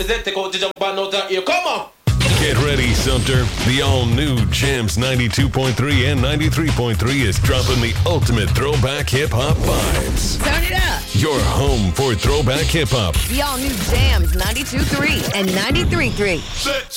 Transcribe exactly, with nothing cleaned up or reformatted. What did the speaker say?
represent go to jump on out here. Come on. Get ready, Sumter. The all-new Jams ninety-two point three and ninety-three point three is dropping the ultimate throwback hip-hop vibes. Turn it up. Your home for throwback hip-hop. The all-new Jams ninety-two point three and ninety-three point three. Six.